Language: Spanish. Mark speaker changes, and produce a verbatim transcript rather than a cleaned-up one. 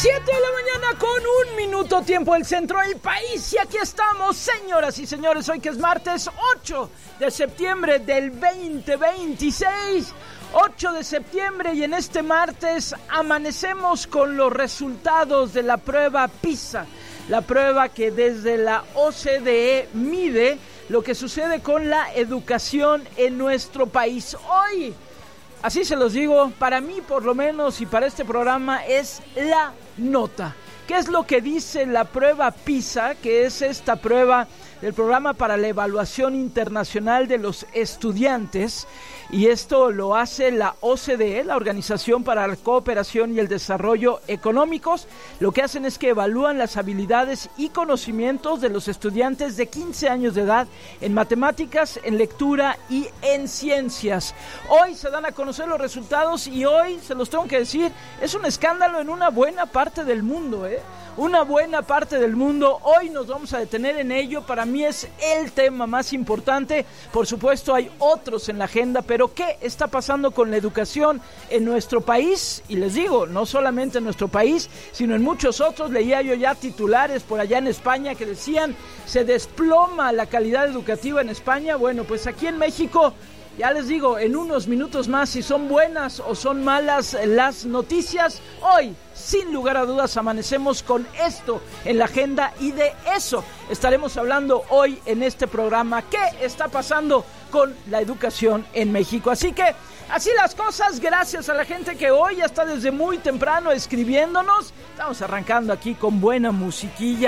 Speaker 1: siete de la mañana con un minuto tiempo del centro del país y aquí estamos, señoras y señores, hoy que es martes ocho de septiembre del veinte veintiséis, ocho de septiembre, y en este martes amanecemos con los resultados de la prueba PISA, la prueba que desde la O C D E mide lo que sucede con la educación en nuestro país. Hoy, así se los digo, para mí por lo menos y para este programa es la nota. ¿Qué es lo que dice la prueba PISA, que es esta prueba del Programa para la Evaluación Internacional de los Estudiantes? Y esto lo hace la O C D E, la Organización para la Cooperación y el Desarrollo Económicos. Lo que hacen es que evalúan las habilidades y conocimientos de los estudiantes de quince años de edad en matemáticas, en lectura y en ciencias. Hoy se dan a conocer los resultados y hoy, se los tengo que decir, es un escándalo en una buena parte del mundo, ¿eh? Una buena parte del mundo. Hoy nos vamos a detener en ello. Para mí es el tema más importante. Por supuesto hay otros en la agenda, pero ¿qué está pasando con la educación en nuestro país? Y les digo, no solamente en nuestro país, sino en muchos otros. Leía yo ya titulares por allá en España que decían, se desploma la calidad educativa en España. Bueno, pues aquí en México, ya les digo, en unos minutos más, si son buenas o son malas las noticias. Hoy, sin lugar a dudas, amanecemos con esto en la agenda y de eso estaremos hablando hoy en este programa. ¿Qué está pasando con la educación en México? Así que, así las cosas, gracias a la gente que hoy ya está desde muy temprano escribiéndonos. Estamos arrancando aquí con buena musiquilla.